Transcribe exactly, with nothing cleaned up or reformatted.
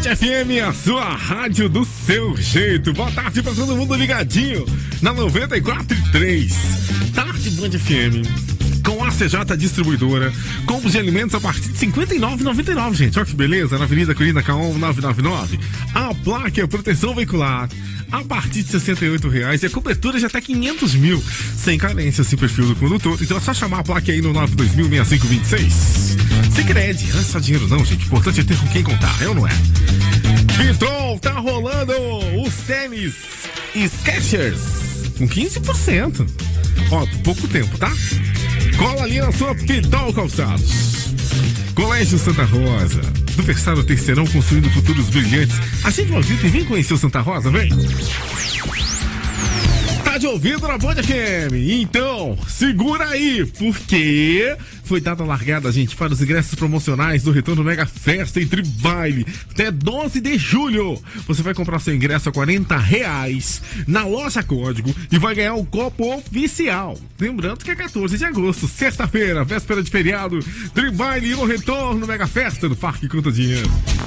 F M, a sua rádio do seu jeito. Boa tarde pra todo mundo ligadinho na noventa e quatro e três. Tarde Band F M. Com a C J Distribuidora, compras de alimentos a partir de cinquenta e nove reais e noventa e nove centavos, gente. Olha que beleza, na Avenida Colina Caon novecentos e noventa e nove. A placa é proteção veicular a partir de sessenta e oito reais e a cobertura de até quinhentos mil, sem carência, sem perfil do condutor. Então é só chamar a placa aí no nove dois mil, seis cinco dois seis. Sicredi, não é só dinheiro não, gente. O importante é ter com quem contar, é ou não é? Vitol, tá rolando os tênis Skechers com quinze por cento. Ó, pouco tempo, tá? Cola ali na sua Pitol Calçados. Colégio Santa Rosa, do Versário Terceirão, construindo futuros brilhantes. A gente vai ouvir e vem conhecer o Santa Rosa, vem. Tá de ouvido na Band F M? Então, segura aí, porque foi dada a largada, gente, para os ingressos promocionais do retorno Mega Festa entre Baile até doze de julho. Você vai comprar seu ingresso a quarenta reais na loja Código e vai ganhar um copo oficial. Lembrando que é quatorze de agosto, sexta-feira, véspera de feriado, Tribaile no retorno Mega Festa do Parque Conta Dinheiro.